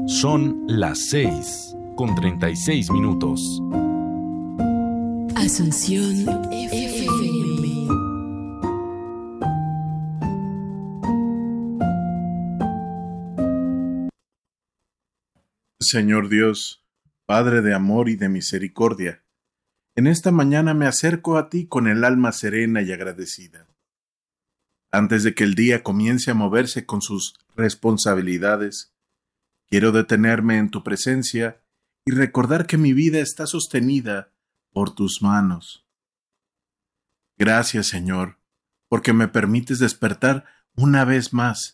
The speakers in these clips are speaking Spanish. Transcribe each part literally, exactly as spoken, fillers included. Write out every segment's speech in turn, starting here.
Son las seis con treinta y seis minutos. Asunción F M. Señor Dios, Padre de amor y de misericordia, en esta mañana me acerco a ti con el alma serena y agradecida. Antes de que el día comience a moverse con sus responsabilidades, quiero detenerme en tu presencia y recordar que mi vida está sostenida por tus manos. Gracias, Señor, porque me permites despertar una vez más.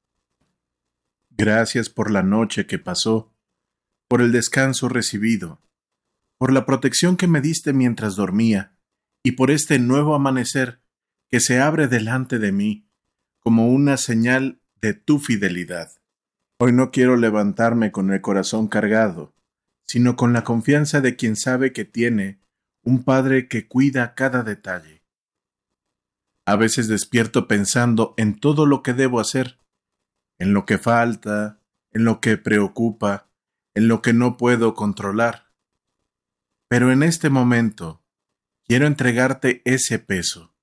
Gracias por la noche que pasó, por el descanso recibido, por la protección que me diste mientras dormía y por este nuevo amanecer que se abre delante de mí como una señal de tu fidelidad. Hoy no quiero levantarme con el corazón cargado, sino con la confianza de quien sabe que tiene un Padre que cuida cada detalle. A veces despierto pensando en todo lo que debo hacer, en lo que falta, en lo que preocupa, en lo que no puedo controlar. Pero en este momento quiero entregarte ese peso.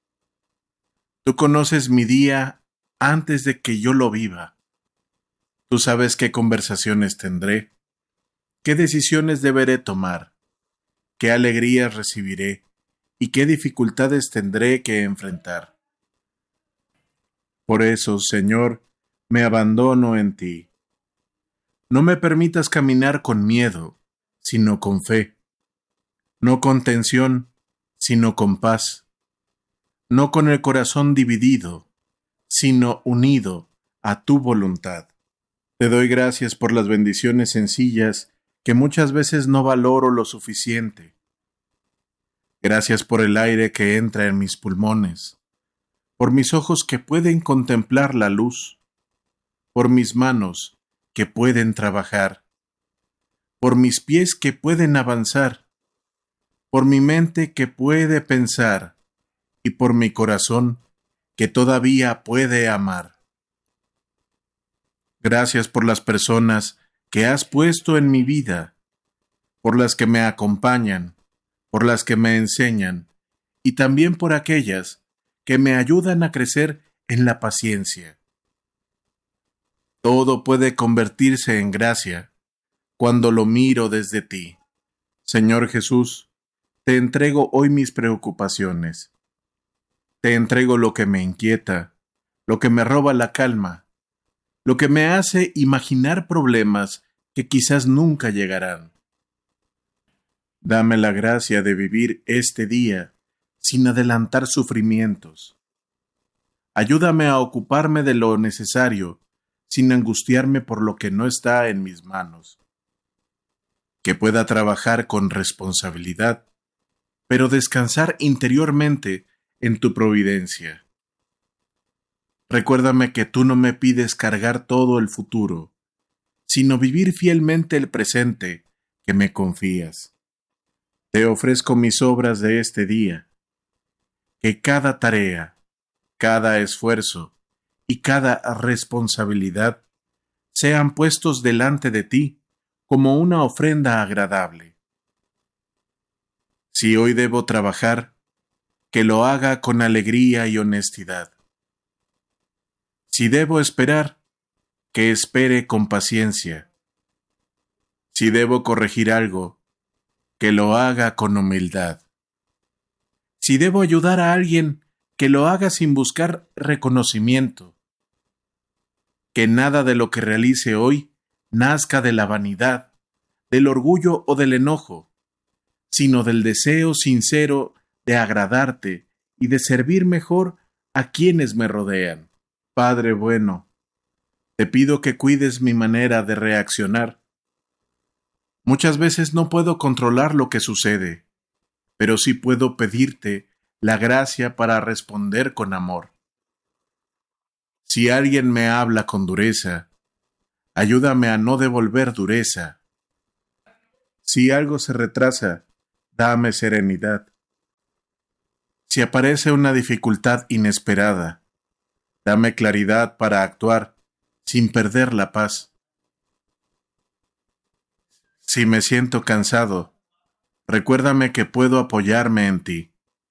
Tú conoces mi día antes de que yo lo viva. Tú sabes qué conversaciones tendré, qué decisiones deberé tomar, qué alegrías recibiré y qué dificultades tendré que enfrentar. Por eso, Señor, me abandono en ti. No me permitas caminar con miedo, sino con fe. No con tensión, sino con paz. No con el corazón dividido, sino unido a tu voluntad. Te doy gracias por las bendiciones sencillas que muchas veces no valoro lo suficiente. Gracias por el aire que entra en mis pulmones, por mis ojos que pueden contemplar la luz, por mis manos que pueden trabajar, por mis pies que pueden avanzar, por mi mente que puede pensar y por mi corazón que todavía puede amar. Gracias por las personas que has puesto en mi vida, por las que me acompañan, por las que me enseñan y también por aquellas que me ayudan a crecer en la paciencia. Todo puede convertirse en gracia cuando lo miro desde ti. Señor Jesús, te entrego hoy mis preocupaciones. Te entrego lo que me inquieta, lo que me roba la calma, lo que me hace imaginar problemas que quizás nunca llegarán. Dame la gracia de vivir este día sin adelantar sufrimientos. Ayúdame a ocuparme de lo necesario sin angustiarme por lo que no está en mis manos. Que pueda trabajar con responsabilidad, pero descansar interiormente en tu providencia. Recuérdame que tú no me pides cargar todo el futuro, sino vivir fielmente el presente que me confías. Te ofrezco mis obras de este día, que cada tarea, cada esfuerzo y cada responsabilidad sean puestos delante de ti como una ofrenda agradable. Si hoy debo trabajar, que lo haga con alegría y honestidad. Si debo esperar, que espere con paciencia. Si debo corregir algo, que lo haga con humildad. Si debo ayudar a alguien, que lo haga sin buscar reconocimiento. Que nada de lo que realice hoy nazca de la vanidad, del orgullo o del enojo, sino del deseo sincero de agradarte y de servir mejor a quienes me rodean. Padre bueno, te pido que cuides mi manera de reaccionar. Muchas veces no puedo controlar lo que sucede, pero sí puedo pedirte la gracia para responder con amor. Si alguien me habla con dureza, ayúdame a no devolver dureza. Si algo se retrasa, dame serenidad. Si aparece una dificultad inesperada, dame claridad para actuar sin perder la paz. Si me siento cansado, recuérdame que puedo apoyarme en ti.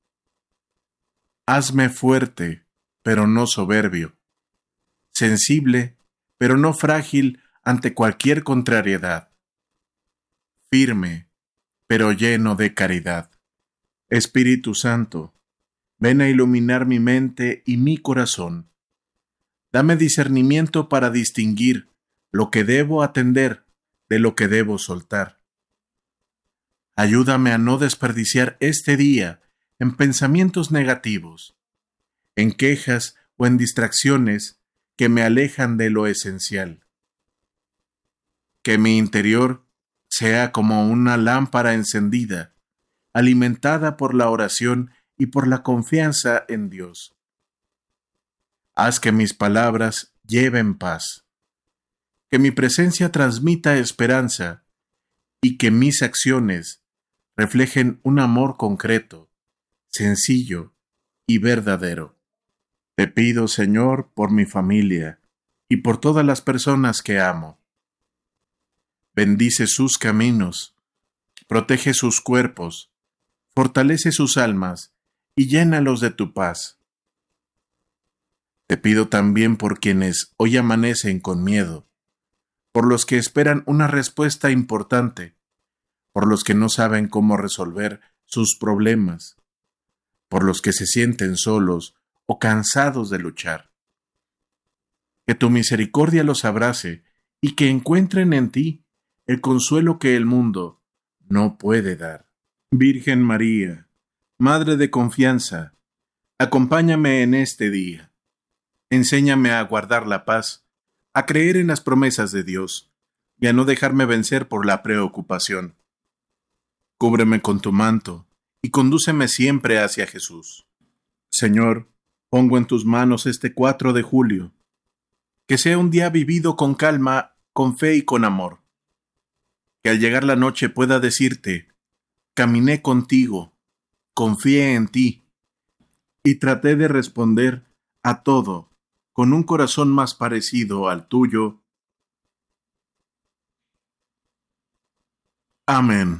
Hazme fuerte, pero no soberbio, sensible, pero no frágil ante cualquier contrariedad, firme, pero lleno de caridad. Espíritu Santo, ven a iluminar mi mente y mi corazón. Dame discernimiento para distinguir lo que debo atender de lo que debo soltar. Ayúdame a no desperdiciar este día en pensamientos negativos, en quejas o en distracciones que me alejan de lo esencial. Que mi interior sea como una lámpara encendida, alimentada por la oración y por la confianza en Dios. Haz que mis palabras lleven paz, que mi presencia transmita esperanza y que mis acciones reflejen un amor concreto, sencillo y verdadero. Te pido, Señor, por mi familia y por todas las personas que amo. Bendice sus caminos, protege sus cuerpos, fortalece sus almas y llénalos de tu paz. Te pido también por quienes hoy amanecen con miedo, por los que esperan una respuesta importante, por los que no saben cómo resolver sus problemas, por los que se sienten solos o cansados de luchar. Que tu misericordia los abrace y que encuentren en ti el consuelo que el mundo no puede dar. Virgen María, Madre de confianza, acompáñame en este día. Enséñame a guardar la paz, a creer en las promesas de Dios y a no dejarme vencer por la preocupación. Cúbreme con tu manto y condúceme siempre hacia Jesús. Señor, pongo en tus manos este cuatro de julio. Que sea un día vivido con calma, con fe y con amor. Que al llegar la noche pueda decirte, caminé contigo, confié en ti y traté de responder a todo con un corazón más parecido al tuyo. Amén.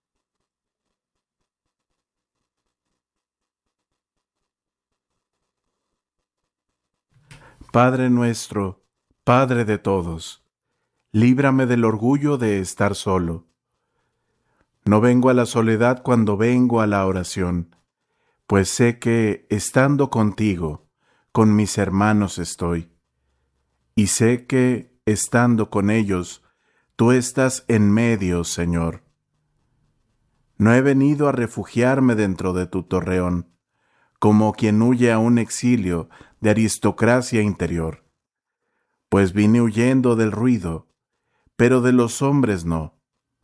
Padre nuestro, Padre de todos, líbrame del orgullo de estar solo. No vengo a la soledad cuando vengo a la oración, pues sé que, estando contigo, con mis hermanos estoy, y sé que, estando con ellos, tú estás en medio, Señor. No he venido a refugiarme dentro de tu torreón, como quien huye a un exilio de aristocracia interior, pues vine huyendo del ruido, pero de los hombres no.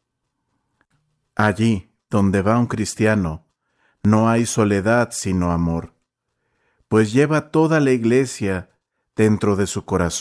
Allí, donde va un cristiano, no hay soledad sino amor, pues lleva toda la iglesia dentro de su corazón.